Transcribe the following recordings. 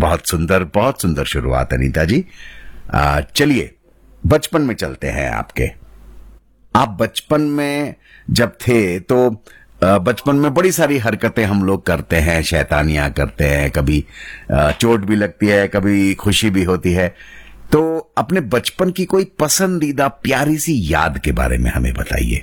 बहुत सुंदर शुरुआत अनीता जी। चलिए बचपन में चलते हैं आपके। आप बचपन में जब थे तो बचपन में बड़ी सारी हरकतें हम लोग करते हैं, शैतानियां करते हैं, कभी चोट भी लगती है, कभी खुशी भी होती है। तो अपने बचपन की कोई पसंदीदा प्यारी सी याद के बारे में हमें बताइए।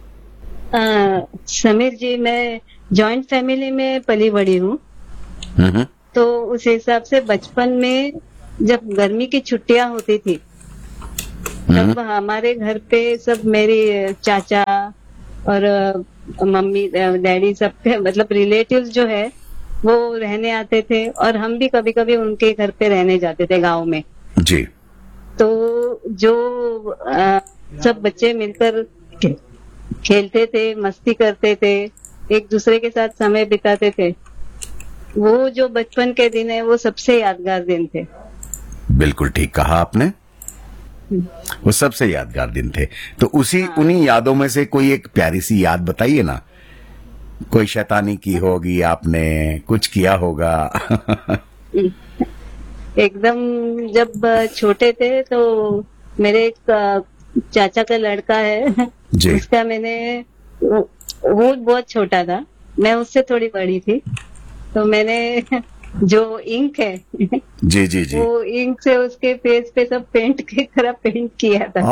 समीर जी, मैं जॉइंट फैमिली में पली बड़ी हूँ। तो उस हिसाब से बचपन में जब गर्मी की छुट्टियां होती थी तब हमारे घर पे सब मेरी चाचा और मम्मी डैडी सबके मतलब रिलेटिव्स जो है वो रहने आते थे, और हम भी कभी कभी उनके घर पे रहने जाते थे गांव में। जी। तो जो सब बच्चे मिलकर खेलते थे, मस्ती करते थे, एक दूसरे के साथ समय बिताते थे, वो जो बचपन के दिन है वो सबसे यादगार दिन थे। बिल्कुल ठीक कहा आपने, वो सबसे यादगार दिन थे। तो उन्हीं यादों में से कोई एक प्यारी सी याद बताइए ना। कोई शैतानी की होगी आपने, कुछ किया होगा। एकदम जब छोटे थे तो मेरे एक चाचा का लड़का है जी। उसका मैंने वो बहुत छोटा था, मैं उससे थोड़ी बड़ी थी, तो मैंने जो इंक है जी जी जी। वो इंक से उसके फेस पे सब पेंट की तरह पेंट किया था।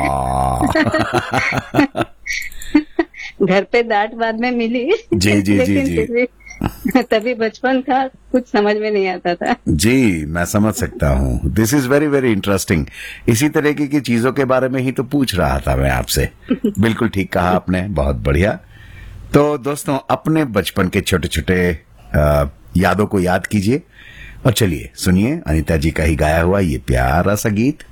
घर पे डांट बाद में मिली जी जी जी लेकिन जी। फिर भी तभी बचपन था, कुछ समझ में नहीं आता था। जी, मैं समझ सकता हूँ। This is very very interesting. इसी तरीके की चीजों के बारे में ही तो पूछ रहा था मैं आपसे। बिल्कुल ठीक कहा आपने, बहुत बढ़िया। तो दोस्तों, अपने बचपन के छोटे छोटे यादों को याद कीजिए और चलिए सुनिए अनीता जी का ही गाया हुआ ये प्यारा सा गीत।